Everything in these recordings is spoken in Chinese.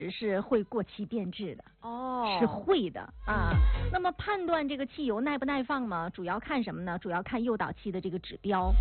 是会过期变质的哦， 是会的啊。那么判断这个汽油耐不耐放嘛，主要看什么呢？主要看诱导器的这个指标。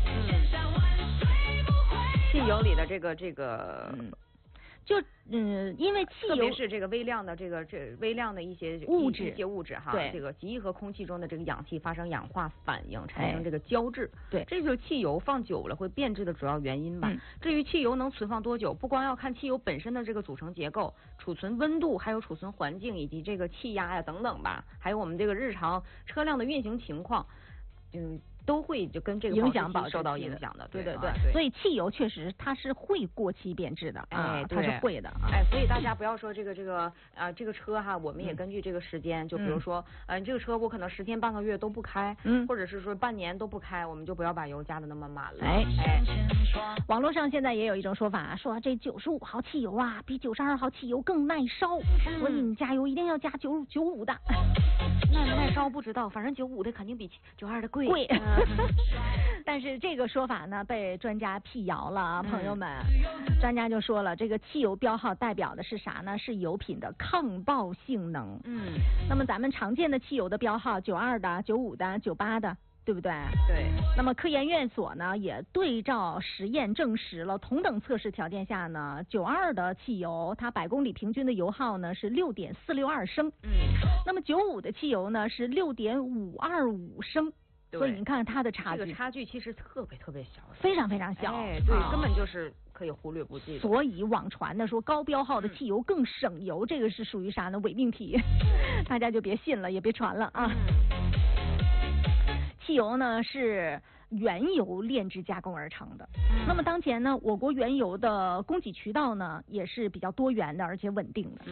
汽油里的这个。 因为汽油特别是这个微量的微量的一些物质哈， 对， 这个极易和空气中的这个氧气发生氧化反应，产生这个胶质， 对， 这就是汽油放久了会变质的主要原因吧。至于汽油能存放多久，不光要看汽油本身的这个组成结构、储存温度，还有储存环境以及这个气压呀等等吧，还有我们这个日常车辆的运行情况，都会就跟这个影响受到影响的， 对。所以汽油确实它是会过期变质的啊，它是会的。 所以大家不要说这个车哈，我们也根据这个时间，就比如说你这个车我可能10天半个月都不开，或者是说半年都不开，我们就不要把油加的那么满了。 网络上现在也有一种说法，说这95号汽油啊比92号汽油更耐烧，所以你加油一定要加95的。 那耐烧不知道，反正95的肯定比92的贵。 但是这个说法呢被专家辟谣了啊，朋友们。专家就说了，这个汽油标号代表的是啥呢？是油品的抗爆性能。那么咱们常见的汽油的标号92的、95的、98的。对不对？ 对。 那么科研院所呢也对照实验证实了，同等测试条件下呢，92的汽油它100公里平均的油耗呢是6.462升，那么95的汽油呢是6.525升。所以你看它的差距， 这个差距其实特别小， 非常小， 对，根本就是可以忽略不计的。 所以网传的说高标号的汽油更省油，这个是属于啥呢？伪命题，大家就别信了，也别传了啊。汽油呢是原油炼制加工而成的。那么当前呢，我国原油的供给渠道呢也是比较多元的，而且稳定的。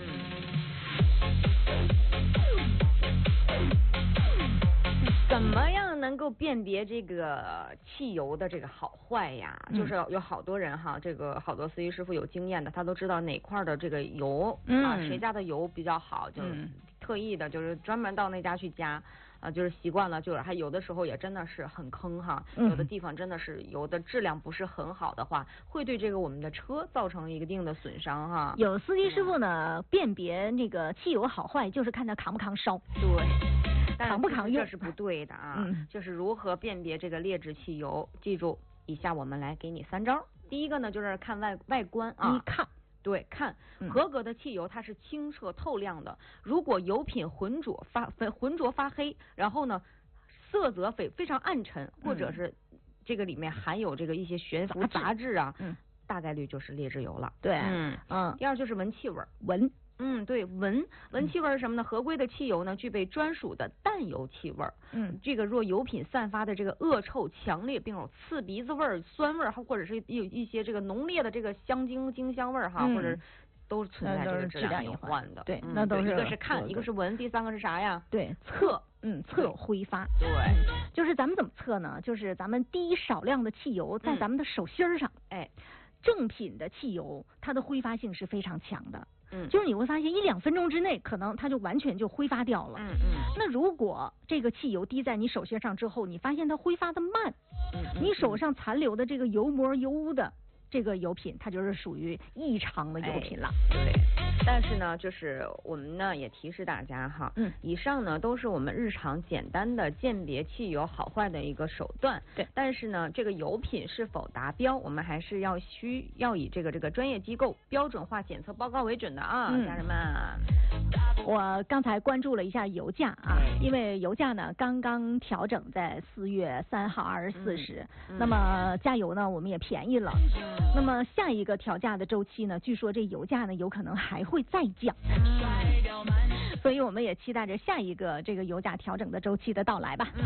怎么样能够辨别这个汽油的这个好坏呀？就是有好多人哈，这个好多司机师傅有经验的，他都知道哪块的这个油谁家的油比较好，就特意的就是专门到那家去加。就是习惯了，就是还有的时候也真的是很坑哈，有的地方真的是油的质量不是很好的话，会对这个我们的车造成一定的损伤哈。 有司机师傅呢，辨别那个汽油好坏，就是看它扛不扛烧。 对， 扛不扛用， 这是不对的啊。就是如何辨别这个劣质汽油，记住以下我们来给你3招。第一个呢，就是看外观啊， 你看。 对，看合格的汽油它是清澈透亮的，如果油品浑浊发黑，然后呢色泽非常暗沉，或者是这个里面含有这个一些悬浮杂质啊，大概率就是劣质油了。 对， 第二就是闻气味，对，闻气味是什么呢？合规的汽油呢，具备专属的淡油气味。这个若油品散发的这个恶臭强烈，并有刺鼻子味、酸味，或者是有一些这个浓烈的这个精香味哈，或者都存在这个质量隐患的。 对，那都是一个是看，一个是闻，第3个是啥呀？ 对，测挥发。 对， 就是咱们怎么测呢？就是咱们滴少量的汽油在咱们的手心上，正品的汽油它的挥发性是非常强的。就是你会发现1-2分钟之内，可能它就完全就挥发掉了。那如果这个汽油滴在你手心上之后，你发现它挥发的慢，你手上残留的这个油膜油污的这个油品，它就是属于异常的油品了。 对，但是呢，就是我们呢也提示大家哈，以上呢都是我们日常简单的鉴别汽油好坏的一个手段。 对， 但是呢，这个油品是否达标，我们还是需要以这个专业机构标准化检测报告为准的啊，家人们。 我刚才关注了一下油价啊，因为油价呢刚刚调整在4月3号24时，那么加油呢我们也便宜了。那么下一个调价的周期呢，据说这油价呢有可能还会再降，所以我们也期待着下一个这个油价调整的周期的到来吧。